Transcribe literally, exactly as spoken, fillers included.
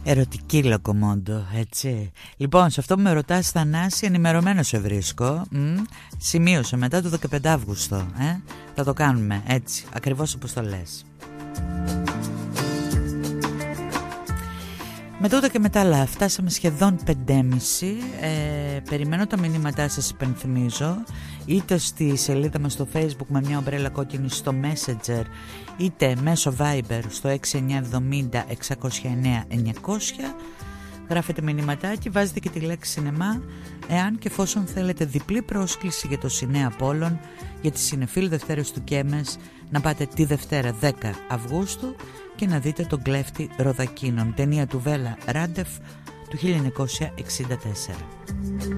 Ερωτική Λοκομόντο, έτσι. Λοιπόν, σε αυτό που με ρωτάς, Θανάση, ενημερωμένο σε βρίσκω. Μ, σημείωσε μετά το δεκαπέντε Αυγούστου. Ε? Θα το κάνουμε έτσι, ακριβώς όπως το λες. Με τούτα και μετά άλλα, φτάσαμε σχεδόν πεντέμιση. ε, Περιμένω τα μηνύματά σας, υπενθυμίζω, είτε στη σελίδα μας στο Facebook με μια ομπρέλα κόκκινη στο Messenger, είτε μέσω Viber στο έξι εννιά εβδομήντα εξακόσια εννέα εννιακόσια. Γράφετε μηνυματάκι, βάζετε και τη λέξη σινεμά, εάν και εφόσον θέλετε διπλή πρόσκληση για το Σινέ Απόλλων για τις Συνεφίλ Δευτέρες του Κέμες, να πάτε τη Δευτέρα δέκα Αυγούστου και να δείτε τον Κλέφτη Ροδακίνων, ταινία του Βέλα Ράντεφ του χίλια εννιακόσια εξήντα τέσσερα.